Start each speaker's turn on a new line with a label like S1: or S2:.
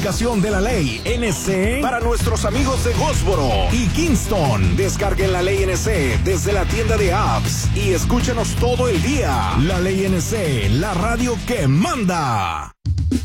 S1: De la ley NC para nuestros amigos de Goldsboro y Kingston. Descarguen la ley NC desde la tienda de apps y escúchenos todo el día. La ley NC, la radio que manda.